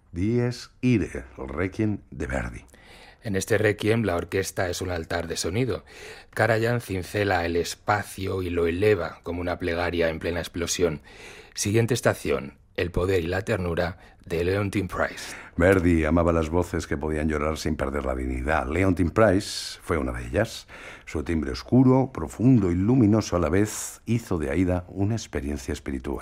Dies Irae, el Requiem de Verdi. En este requiem la orquesta es un altar de sonido. Karajan cincela el espacio y lo eleva como una plegaria en plena explosión. Siguiente estación, el poder y la ternura de Leontyne Price. Verdi amaba las voces que podían llorar sin perder la dignidad. Leontyne Price fue una de ellas. Su timbre oscuro, profundo y luminoso a la vez hizo de Aida una experiencia espiritual.